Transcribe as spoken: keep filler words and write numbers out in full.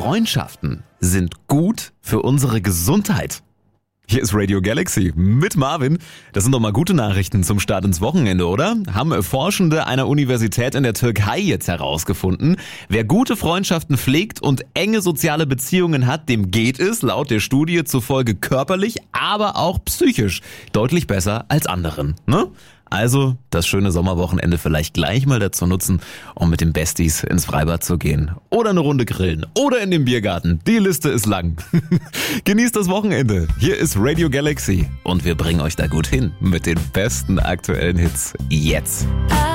Freundschaften sind gut für unsere Gesundheit. Hier ist Radio Galaxy mit Marvin. Das sind doch mal gute Nachrichten zum Start ins Wochenende, oder? Haben Forschende einer Universität in der Türkei jetzt herausgefunden. Wer gute Freundschaften pflegt und enge soziale Beziehungen hat, dem geht es laut der Studie zufolge körperlich, aber auch psychisch deutlich besser als anderen, ne? Also das schöne Sommerwochenende vielleicht gleich mal dazu nutzen, um mit den Besties ins Freibad zu gehen. Oder eine Runde grillen. Oder in den Biergarten. Die Liste ist lang. Genießt das Wochenende. Hier ist Radio Galaxy. Und wir bringen euch da gut hin mit den besten aktuellen Hits. Jetzt.